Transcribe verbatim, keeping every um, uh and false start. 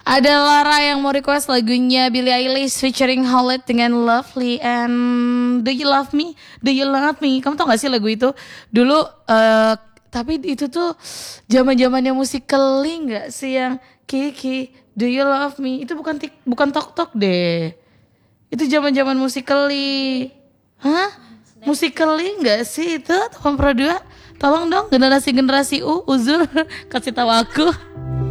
Ada Lara yang mau request lagunya Billie Eilish featuring Khalid dengan Lovely and Do You Love Me? Do You Love Me? Kamu tau gak sih lagu itu? Dulu uh, tapi itu tuh zaman-zamannya Musical.ly gak sih yang Kiki Do You Love Me? Itu bukan tik, bukan Tok Tok deh. Itu zaman-zaman Musical.ly. Hah? Musical.ly gak sih itu? delapan Pro dua? Tolong dong generasi-generasi U Uzur kasih tahu aku.